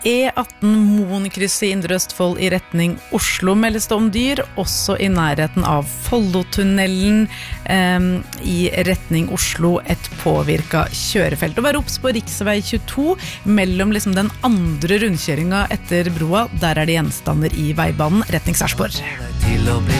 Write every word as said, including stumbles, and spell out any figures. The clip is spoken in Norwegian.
E atten Moenkrysset i Indre Østfold i retning Oslo meldes det om dyr, også i nærheten av Follotunnelen eh, i retning Oslo, et påvirket kjørefelt. Og vær obs på riksvei tjueto, mellom liksom den andre rundkjøringen etter broa, der er det gjenstander i veibanen, retning Sarpsborg.